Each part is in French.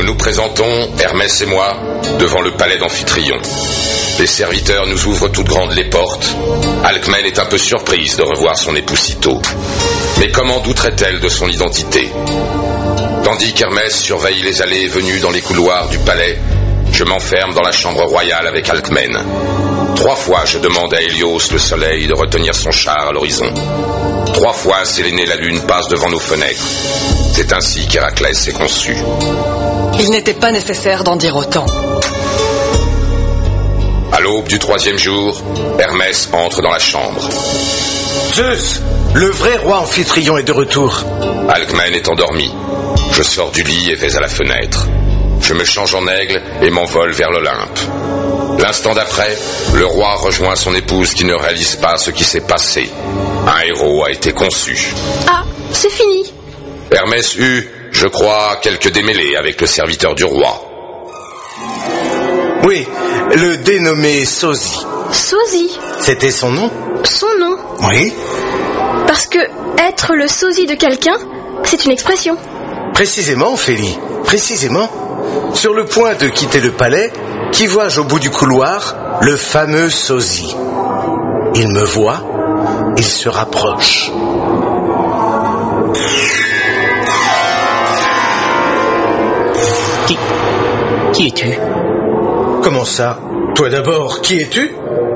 Nous nous présentons, Hermès et moi, devant le palais d'Amphitryon. Les serviteurs nous ouvrent toutes grandes les portes. Alcmène est un peu surprise de revoir son époux si tôt. Mais comment douterait-elle de son identité? Tandis qu'Hermès surveille les allées et venues dans les couloirs du palais, je m'enferme dans la chambre royale avec Alcmène. 3 fois je demande à Hélios le soleil de retenir son char à l'horizon. 3 fois Sélénée la lune passe devant nos fenêtres. C'est ainsi qu'Héraclès est conçu. Il n'était pas nécessaire d'en dire autant. À l'aube du 3e jour, Hermès entre dans la chambre. Zeus, le vrai roi Amphitryon est de retour. Alcmène est endormi. Je sors du lit et vais à la fenêtre. Je me change en aigle et m'envole vers l'Olympe. L'instant d'après, le roi rejoint son épouse qui ne réalise pas ce qui s'est passé. Un héros a été conçu. Ah, c'est fini. Hermès eut, je crois, quelques démêlés avec le serviteur du roi. Oui, le dénommé Sosie. Sosie. C'était son nom? Son nom. Oui. Parce que être le sosie de quelqu'un, c'est une expression. Précisément, Ophélie, précisément. Sur le point de quitter le palais, qui vois-je au bout du couloir? Le fameux sosie. Il me voit, il se rapproche. Qui es-tu? Comment ça? Toi d'abord, qui es-tu?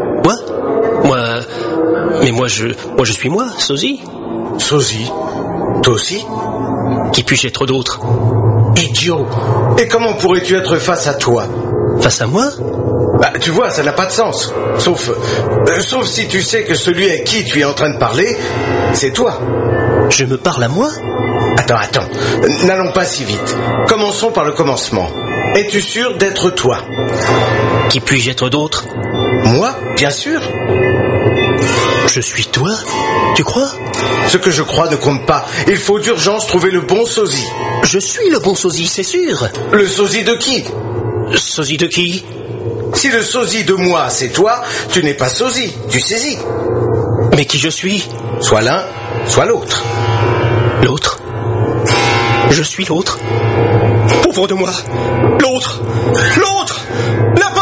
Moi, je suis moi, Sosie. Sosie? Toi aussi? Qui puis-je être d'autre? Idiot! Et comment pourrais-tu être face à toi? Face à moi? Bah, tu vois, ça n'a pas de sens. Sauf si tu sais que celui à qui tu es en train de parler, c'est toi. Je me parle à moi? Attends. N'allons pas si vite. Commençons par le commencement. Es-tu sûr d'être toi? Qui puis-je être d'autre? Moi, bien sûr. Je suis toi? Tu crois? Ce que je crois ne compte pas. Il faut d'urgence trouver le bon sosie. Je suis le bon sosie, c'est sûr. Le sosie de qui? Sosie de qui? Si le sosie de moi, c'est toi, tu n'es pas sosie, tu saisis. Mais qui je suis? Soit l'un, soit l'autre. L'autre? Je suis l'autre? Pauvre de moi! L'autre! L'autre! La